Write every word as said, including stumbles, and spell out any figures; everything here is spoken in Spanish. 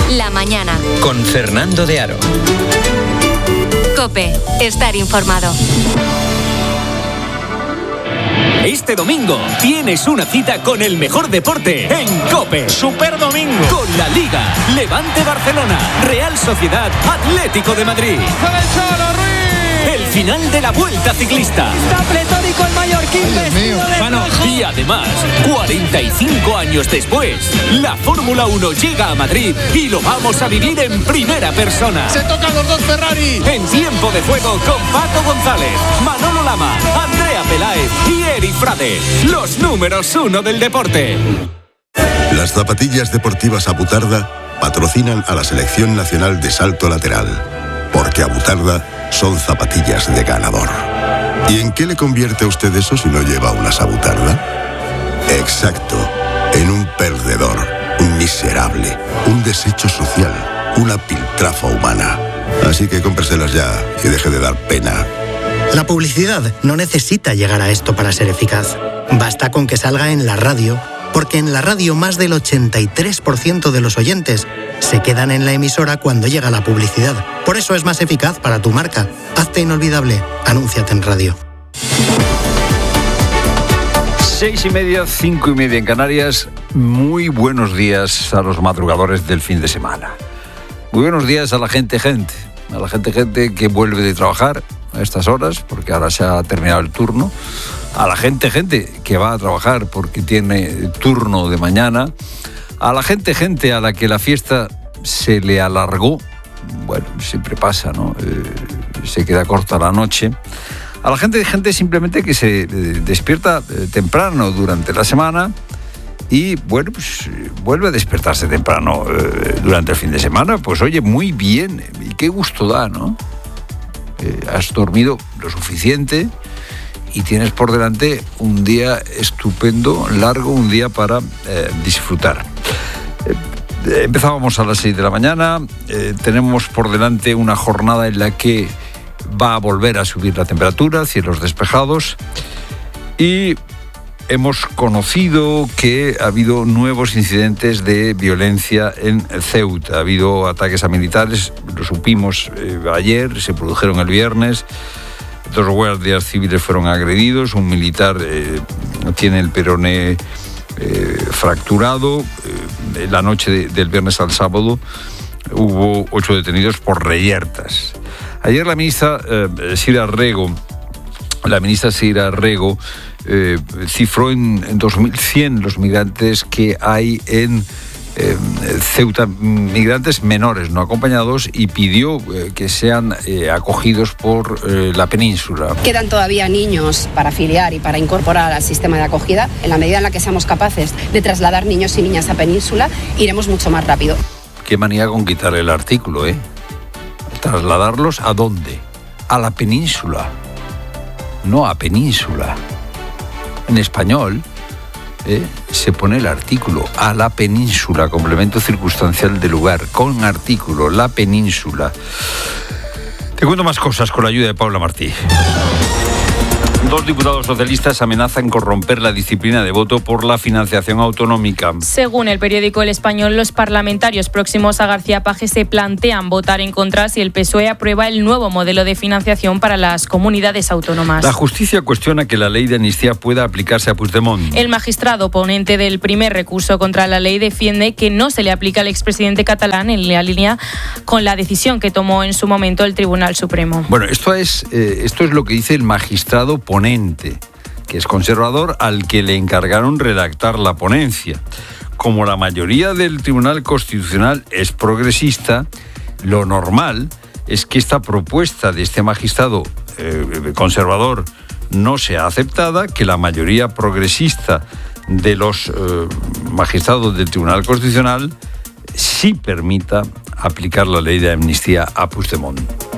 La mañana. Con Fernando de Aro. COPE. Estar informado. Este domingo tienes una cita con el mejor deporte en COPE. Super Domingo. Con la Liga, Levante Barcelona, Real Sociedad, Atlético de Madrid. El final de la Vuelta Ciclista. Está pletórico el mallorquín vestido de Bueno, y además, cuarenta y cinco años después, la Fórmula uno llega a Madrid y lo vamos a vivir en primera persona. Se tocan los dos Ferrari. En tiempo de juego con Paco González, Manolo Lama, Andrea Peláez y Eri Frade. Los números uno del deporte. Las zapatillas deportivas Abutarda patrocinan a la Selección Nacional de Salto Lateral. Porque Abutarda son zapatillas de ganador. ¿Y en qué le convierte a usted eso si no lleva una Abutarda? Exacto, en un perdedor, un miserable, un desecho social, una piltrafa humana. Así que cómpreselas ya y deje de dar pena. La publicidad no necesita llegar a esto para ser eficaz. Basta con que salga en la radio, porque en la radio más del ochenta y tres por ciento de los oyentes se quedan en la emisora cuando llega la publicidad. Por eso es más eficaz para tu marca. Hazte inolvidable. Anúnciate en radio. Seis y media, cinco y media en Canarias. Muy buenos días a los madrugadores del fin de semana. Muy buenos días a la gente gente. A la gente gente que vuelve de trabajar a estas horas, porque ahora se ha terminado el turno. A la gente gente que va a trabajar porque tiene turno de mañana. A la gente gente a la que la fiesta se le alargó. Bueno, siempre pasa, ¿no? Eh, se queda corta la noche. A la gente gente simplemente que se eh, despierta eh, temprano durante la semana y, bueno, pues vuelve a despertarse temprano eh, durante el fin de semana. Pues oye, muy bien. Y qué gusto da, ¿no? Eh, has dormido lo suficiente y tienes por delante un día estupendo, largo, un día para eh, disfrutar. Eh, empezábamos a las seis de la mañana, eh, tenemos por delante una jornada en la que va a volver a subir la temperatura, cielos despejados, y hemos conocido que ha habido nuevos incidentes de violencia en Ceuta. Ha habido ataques a militares, lo supimos eh, ayer, se produjeron el viernes. Dos guardias civiles fueron agredidos, un militar eh, tiene el peroné eh, fracturado. Eh, la noche de, del viernes al sábado hubo ocho detenidos por reyertas. Ayer la ministra eh, Sira Rego, la ministra Sira Rego eh, cifró en, en dos mil cien los migrantes que hay en Eh, Ceuta, migrantes menores no acompañados, y pidió eh, que sean eh, acogidos por eh, la península. Quedan todavía niños para afiliar y para incorporar al sistema de acogida. En la medida en la que seamos capaces de trasladar niños y niñas a península, iremos mucho más rápido. Qué manía con quitar el artículo, ¿eh? ¿Trasladarlos a dónde? A la península. No a península. En español Eh, se pone el artículo a la península, complemento circunstancial de lugar, con artículo, la península. Te cuento más cosas con la ayuda de Paula Martí. Dos diputados socialistas amenazan con romper la disciplina de voto por la financiación autonómica. Según el periódico El Español, los parlamentarios próximos a García Paje se plantean votar en contra si el P S O E aprueba el nuevo modelo de financiación para las comunidades autónomas. La justicia cuestiona que la ley de amnistía pueda aplicarse a Puigdemont. El magistrado ponente del primer recurso contra la ley defiende que no se le aplica al expresidente catalán, en la línea con la decisión que tomó en su momento el Tribunal Supremo. Bueno, esto es, eh, esto es lo que dice el magistrado ponente, que es conservador, al que le encargaron redactar la ponencia. Como la mayoría del Tribunal Constitucional es progresista, lo normal es que esta propuesta de este magistrado eh, conservador no sea aceptada, que la mayoría progresista de los eh, magistrados del Tribunal Constitucional sí permita aplicar la ley de amnistía a Puigdemont.